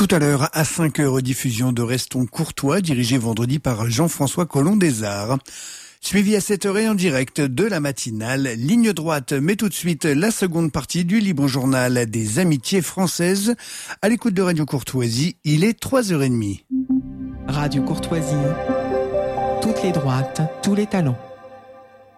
Tout à l'heure, à 5h, rediffusion de Restons Courtois, dirigé vendredi par Jean-François Collomb des Arts. Suivi à 7h en direct de la matinale, ligne droite, mais tout de suite la seconde partie du libre journal des amitiés françaises. À l'écoute de Radio Courtoisie, il est 3h30. Radio Courtoisie, toutes les droites, tous les talents.